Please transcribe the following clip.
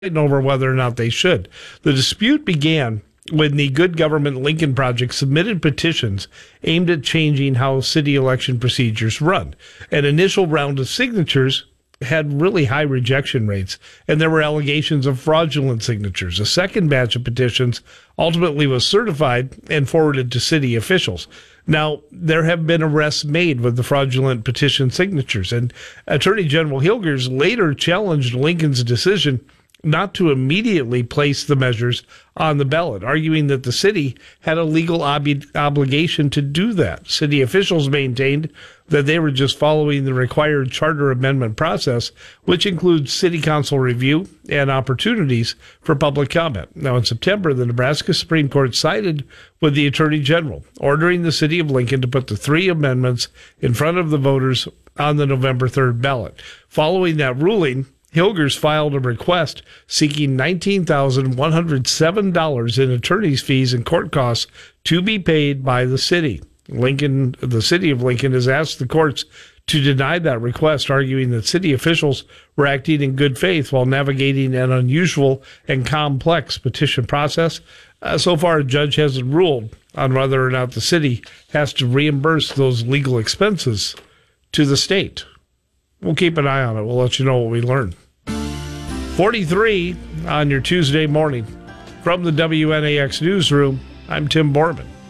over whether or not they should. The dispute began when the Good Government Lincoln Project submitted petitions aimed at changing how city election procedures run. An initial round of signatures had really high rejection rates, and there were allegations of fraudulent signatures. A second batch of petitions ultimately was certified and forwarded to city officials. Now, there have been arrests made with the fraudulent petition signatures, and Attorney General Hilgers later challenged Lincoln's decision not to immediately place the measures on the ballot, arguing that the city had a legal obligation to do that. City officials maintained that they were just following the required charter amendment process, which includes city council review and opportunities for public comment. Now, in September, the Nebraska Supreme Court sided with the Attorney General, ordering the city of Lincoln to put the three amendments in front of the voters on the November 3rd ballot. Following that ruling, Hilgers filed a request seeking $19,107 in attorney's fees and court costs to be paid by the city. The city of Lincoln has asked the courts to deny that request, arguing that city officials were acting in good faith while navigating an unusual and complex petition process. So far, a judge hasn't ruled on whether or not the city has to reimburse those legal expenses to the state. We'll keep an eye on it. We'll let you know what we learn. 43 on your Tuesday morning. From the WNAX newsroom, I'm Tim Borman.